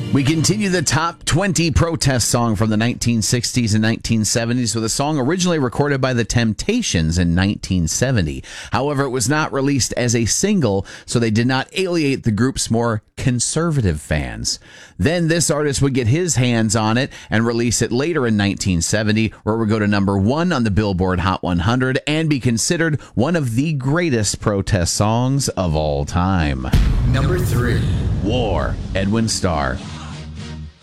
We continue the top 20 protest song from the 1960s and 1970s with a song originally recorded by the Temptations in 1970. However, it was not released as a single, so they did not alienate the group's more conservative fans. Then this artist would get his hands on it and release it later in 1970, where it would go to number 1 on the Billboard Hot 100 and be considered one of the greatest protest songs of all time. Number 3. War, Edwin Starr.